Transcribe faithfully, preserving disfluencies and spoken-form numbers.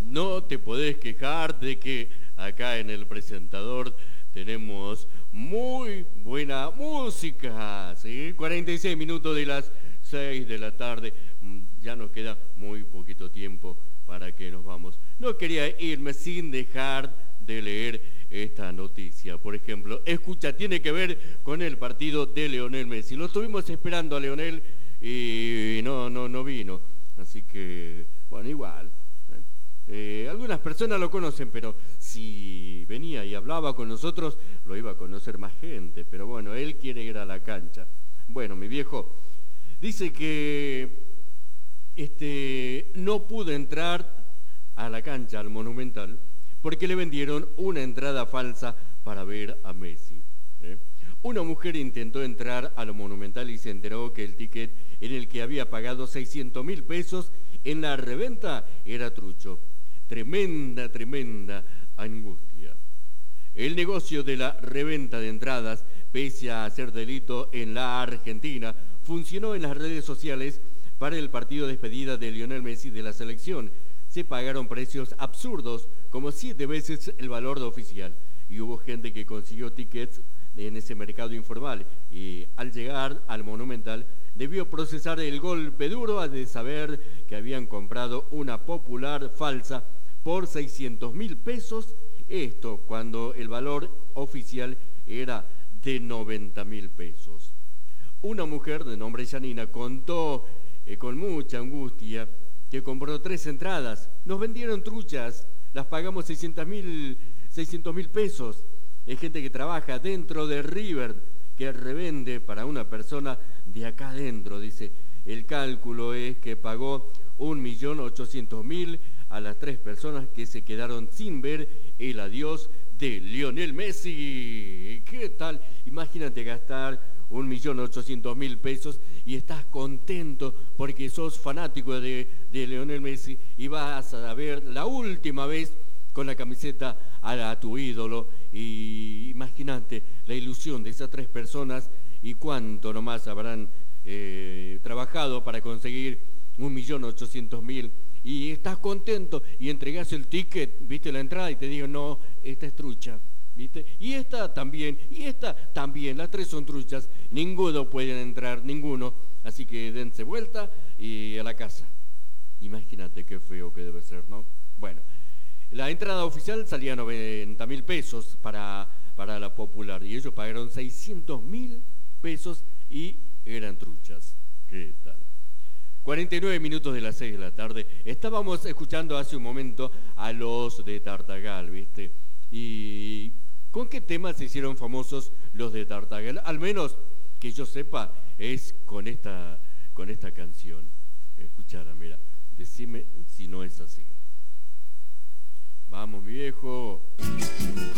no te podés quejar de que acá en el presentador tenemos muy buena música, ¿sí? cuarenta y seis minutos de las seis de la tarde, ya nos queda muy poquito tiempo para que nos vamos. No quería irme sin dejar de leer esta noticia. Por ejemplo, escucha, tiene que ver con el partido de Lionel Messi. Lo estuvimos esperando a Lionel y no, no, no vino. Así que, bueno, igual. Eh, algunas personas lo conocen, pero si venía y hablaba con nosotros, lo iba a conocer más gente. Pero bueno, él quiere ir a la cancha. Bueno, mi viejo dice que este, no pudo entrar a la cancha, al Monumental, porque le vendieron una entrada falsa para ver a Messi. ¿eh? Una mujer intentó entrar a lo Monumental y se enteró que el ticket en el que había pagado seiscientos mil pesos en la reventa era trucho. Tremenda, tremenda angustia. El negocio de la reventa de entradas, pese a ser delito en la Argentina, funcionó en las redes sociales para el partido de despedida de Lionel Messi de la selección. Se pagaron precios absurdos, como siete veces el valor oficial, y hubo gente que consiguió tickets en ese mercado informal y al llegar al Monumental debió procesar el golpe duro de saber que habían comprado una popular falsa por seiscientos mil pesos, esto cuando el valor oficial era de noventa mil pesos. Una mujer de nombre Janina contó eh, con mucha angustia que compró tres entradas, nos vendieron truchas, las pagamos seiscientos mil pesos. Hay gente que trabaja dentro de River, que revende para una persona de acá adentro, dice. El cálculo es que pagó un millón ochocientos mil a las tres personas que se quedaron sin ver el adiós de Lionel Messi. ¿Qué tal? Imagínate gastar un millón ochocientos mil pesos y estás contento porque sos fanático de, de Lionel Messi y vas a ver la última vez con la camiseta a, a tu ídolo. Y imagínate la ilusión de esas tres personas y cuánto nomás habrán eh, trabajado para conseguir un millón ochocientos mil. Y estás contento y entregás el ticket, viste la entrada y te digo, no, esta es trucha, viste, y esta también, y esta también, las tres son truchas, ninguno puede entrar, ninguno, así que dense vuelta y a la casa. Imagínate qué feo que debe ser, ¿no? Bueno, la entrada oficial salía noventa mil pesos para, para la popular y ellos pagaron seiscientos mil pesos y eran truchas. ¿Qué tal? cuarenta y nueve minutos de las seis de la tarde. Estábamos escuchando hace un momento a los de Tartagal, ¿viste? Y ¿con qué temas se hicieron famosos los de Tartagal? Al menos que yo sepa, es con esta, con esta canción. Escuchara, mira, decime si no es así. Vamos, mi viejo.